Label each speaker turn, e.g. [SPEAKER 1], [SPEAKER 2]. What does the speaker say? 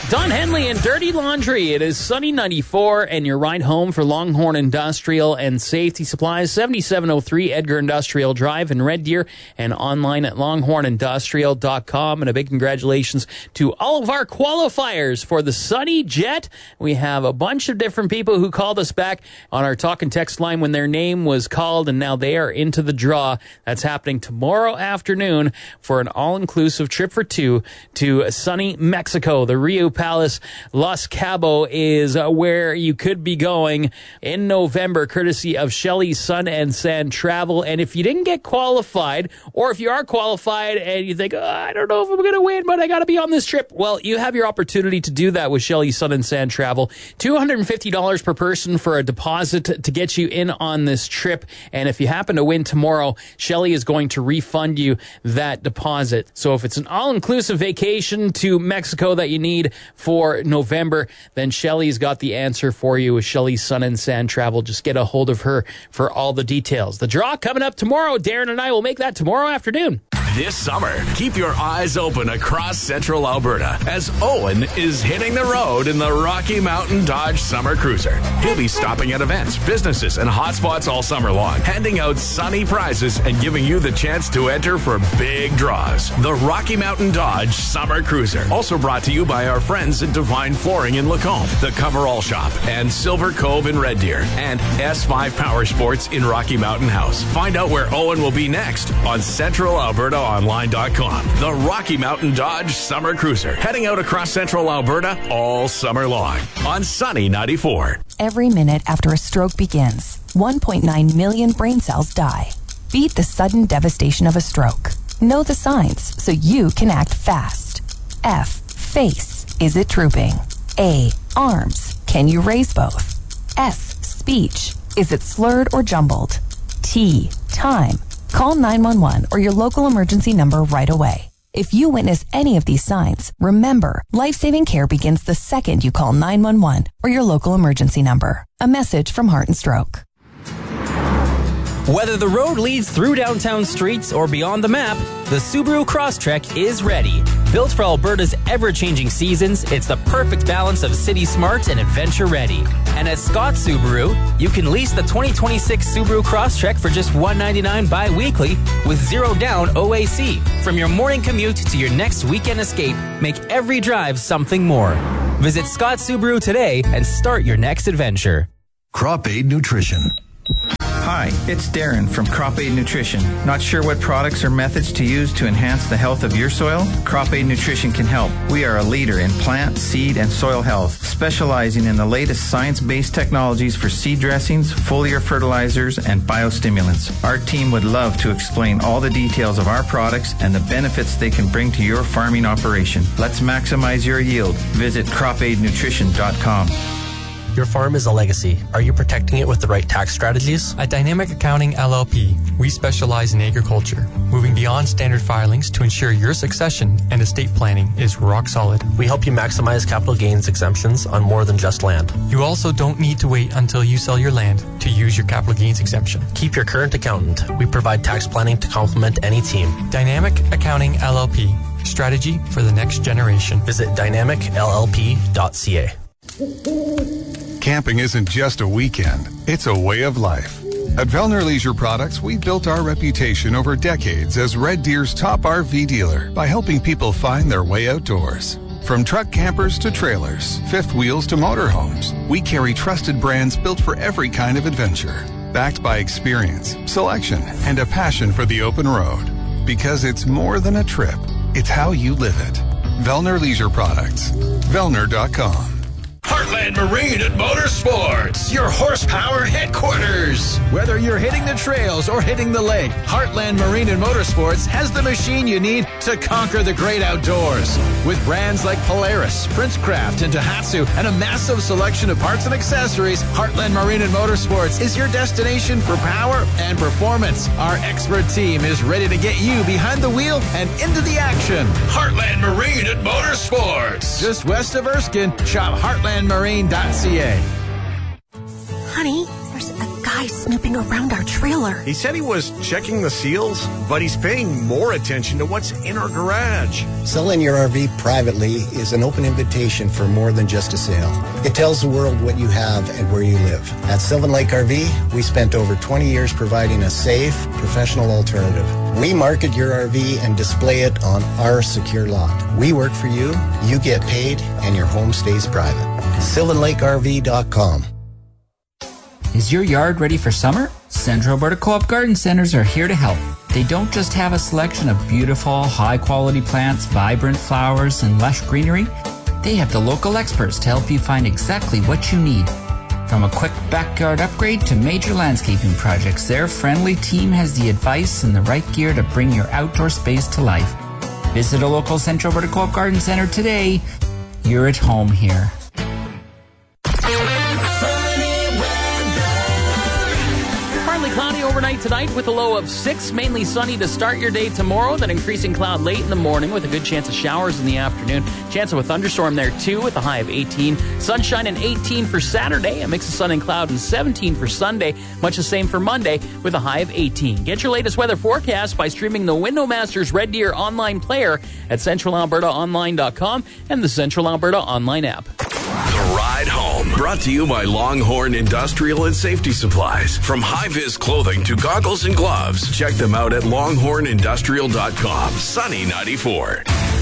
[SPEAKER 1] Don Henley and Dirty Laundry. It is sunny 94, and your ride home for Longhorn Industrial and Safety Supplies, 7703 Edgar Industrial Drive in Red Deer, and online at longhornindustrial.com. And a big congratulations to all of our qualifiers for the Sunny Jet. We have a bunch of different people who called us back on our talk and text line when their name was called, and now they are into the draw. That's happening tomorrow afternoon for an all-inclusive trip for two to sunny Mexico. The Rio Palace Los Cabos is where you could be going in November, courtesy of Shelley's Sun and Sand Travel. And if you didn't get qualified, or if you are qualified and you think, I don't know if I'm going to win, but I got to be on this trip, well, you have your opportunity to do that with Shelley's Sun and Sand Travel. $250 per person for a deposit to get you in on this trip. And if you happen to win tomorrow, Shelley is going to refund you that deposit. So if it's an all-inclusive vacation to Mexico that you need for November, then Shelley's got the answer for you with Shelley's Sun and Sand Travel. Just get a hold of her for all the details. The draw coming up tomorrow. Darren and I will make that tomorrow afternoon.
[SPEAKER 2] This summer, keep your eyes open across central Alberta as Owen is hitting the road in the Rocky Mountain Dodge Summer Cruiser. He'll be stopping at events, businesses, and hotspots all summer long, handing out sunny prizes and giving you the chance to enter for big draws. The Rocky Mountain Dodge Summer Cruiser. Also brought to you by our friends at Divine Flooring in Lacombe, The Coverall Shop, and Silver Cove in Red Deer, and S5 Power Sports in Rocky Mountain House. Find out where Owen will be next on CentralAlbertaOnline.com. The Rocky Mountain Dodge Summer Cruiser, heading out across central Alberta all summer long on Sunny 94.
[SPEAKER 3] Every minute after a stroke begins, 1.9 million brain cells die. Beat the sudden devastation of a stroke. Know the signs so you can act fast. F. Face. Is it drooping? A. Arms. Can you raise both? S. Speech. Is it slurred or jumbled? T. Time. Call 911 or your local emergency number right away. If you witness any of these signs, remember, life-saving care begins the second you call 911 or your local emergency number. A message from Heart and Stroke.
[SPEAKER 4] Whether the road leads through downtown streets or beyond the map, the Subaru Crosstrek is ready. Built for Alberta's ever-changing seasons, it's the perfect balance of city smart and adventure ready. And at Scott Subaru, you can lease the 2026 Subaru Crosstrek for just $199 bi-weekly with zero down OAC. From your morning commute to your next weekend escape, make every drive something more. Visit Scott Subaru today and start your next adventure.
[SPEAKER 5] Crop Aid Nutrition.
[SPEAKER 6] Hi, it's Darren from Crop Aid Nutrition. Not sure what products or methods to use to enhance the health of your soil? Crop Aid Nutrition can help. We are a leader in plant, seed, and soil health, specializing in the latest science-based technologies for seed dressings, foliar fertilizers, and biostimulants. Our team would love to explain all the details of our products and the benefits they can bring to your farming operation. Let's maximize your yield. Visit cropaidnutrition.com.
[SPEAKER 7] Your farm is a legacy. Are you protecting it with the right tax strategies?
[SPEAKER 8] At Dynamic Accounting LLP, we specialize in agriculture, moving beyond standard filings to ensure your succession and estate planning is rock solid.
[SPEAKER 7] We help you maximize capital gains exemptions on more than just land.
[SPEAKER 8] You also don't need to wait until you sell your land to use your capital gains exemption.
[SPEAKER 7] Keep your current accountant. We provide tax planning to complement any team.
[SPEAKER 8] Dynamic Accounting LLP, strategy for the next generation.
[SPEAKER 7] Visit dynamicllp.ca.
[SPEAKER 9] Camping isn't just a weekend, it's a way of life. At Vellner Leisure Products, we built our reputation over decades as Red Deer's top RV dealer by helping people find their way outdoors. From truck campers to trailers, fifth wheels to motorhomes, we carry trusted brands built for every kind of adventure. Backed by experience, selection, and a passion for the open road. Because it's more than a trip, it's how you live it. Vellner Leisure Products. Vellner.com.
[SPEAKER 2] Heartland Marine and Motorsports, your horsepower headquarters. Whether you're hitting the trails or hitting the lake, Heartland Marine and Motorsports has the machine you need to conquer the great outdoors. With brands like Polaris, Princecraft, and Daihatsu, and a massive selection of parts and accessories, Heartland Marine and Motorsports is your destination for power and performance. Our expert team is ready to get you behind the wheel and into the action. Heartland Marine and Motorsports. Just west of Erskine, shop heartlandmarine.ca.
[SPEAKER 10] Honey, there's a guy smelling snooping around our trailer.
[SPEAKER 11] He said he was checking the seals, but he's paying more attention to what's in our garage.
[SPEAKER 12] Selling your RV privately is an open invitation for more than just a sale. It tells the world what you have and where you live. At Sylvan Lake RV, we spent over 20 years providing a safe, professional alternative. We market your RV and display it on our secure lot. We work for you, you get paid, and your home stays private. SylvanLakeRV.com.
[SPEAKER 13] Is your yard ready for summer? Central Alberta Co-op Garden Centers are here to help. They don't just have a selection of beautiful, high-quality plants, vibrant flowers, and lush greenery. They have the local experts to help you find exactly what you need. From a quick backyard upgrade to major landscaping projects, their friendly team has the advice and the right gear to bring your outdoor space to life. Visit a local Central Alberta Co-op Garden Center today. You're at home here.
[SPEAKER 1] Partly cloudy overnight tonight with a low of 6. Mainly sunny to start your day tomorrow, then increasing cloud late in the morning with a good chance of showers in the afternoon. Chance of a thunderstorm there too with a high of 18. Sunshine and 18 for Saturday. A mix of sun and cloud and 17 for Sunday. Much the same for Monday with a high of 18. Get your latest weather forecast by streaming the Windowmasters Red Deer online player at CentralAlbertaOnline.com and the Central Alberta Online app.
[SPEAKER 14] The Ride Home, brought to you by Longhorn Industrial and Safety Supplies. From high-vis clothing to goggles and gloves, check them out at longhornindustrial.com. Sunny 94.